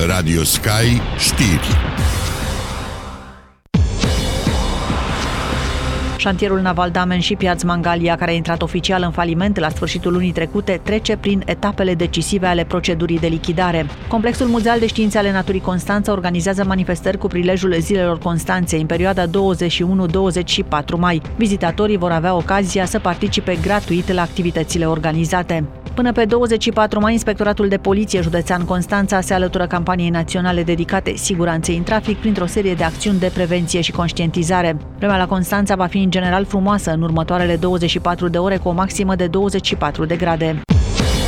Radio Sky Știri. Șantierul naval Damen Shipyards Mangalia, care a intrat oficial în faliment la sfârșitul lunii trecute, trece prin etapele decisive ale procedurii de lichidare. Complexul Muzeal de Științe ale Naturii Constanța organizează manifestări cu prilejul Zilelor Constanței în perioada 21-24 mai. Vizitatorii vor avea ocazia să participe gratuit la activitățile organizate. Până pe 24 mai, Inspectoratul de Poliție Județean Constanța se alătură campaniei naționale dedicate siguranței în trafic printr-o serie de acțiuni de prevenție și conștientizare. Vremea la Constanța va fi în general frumoasă în următoarele 24 de ore cu o maximă de 24 de grade.